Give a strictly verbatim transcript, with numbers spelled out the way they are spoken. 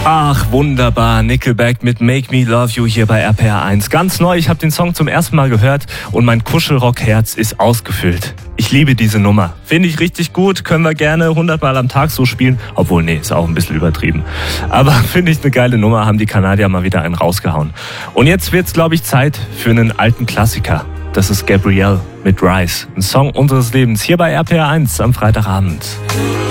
Ach, wunderbar. Nickelback mit Make Me Love You hier bei R P R eins. Ganz neu, ich habe den Song zum ersten Mal gehört und mein Kuschelrockherz ist ausgefüllt. Ich liebe diese Nummer. Finde ich richtig gut, können wir gerne hundert Mal am Tag so spielen. Obwohl, nee, ist auch ein bisschen übertrieben. Aber finde ich eine geile Nummer, haben die Kanadier mal wieder einen rausgehauen. Und jetzt wird's, glaube ich, Zeit für einen alten Klassiker. Das ist Gabrielle mit Rise, ein Song unseres Lebens hier bei R P R eins am Freitagabend.